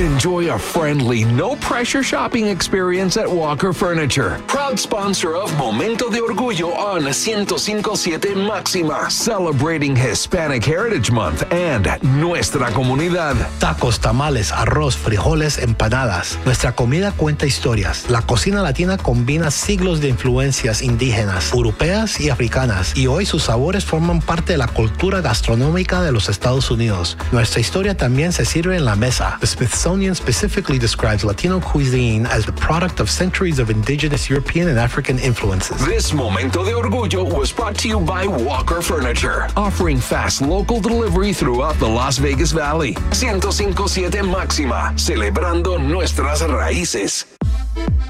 Enjoy a friendly, no-pressure shopping experience at Walker Furniture. Proud sponsor of Momento de Orgullo on 105.7 Máxima, celebrating Hispanic Heritage Month and Nuestra Comunidad. Tacos, tamales, arroz, frijoles, empanadas. Nuestra comida cuenta historias. La cocina latina combina siglos de influencias indígenas, europeas y africanas, y hoy sus sabores forman parte de la cultura gastronómica de los Estados Unidos. Nuestra historia también se sirve en la mesa. The Smithsonian specifically describes Latino cuisine as the product of centuries of indigenous European and African influences. This Momento de Orgullo was brought to you by Walker Furniture, offering fast local delivery throughout the Las Vegas Valley. 105.7 Máxima, celebrando nuestras raíces.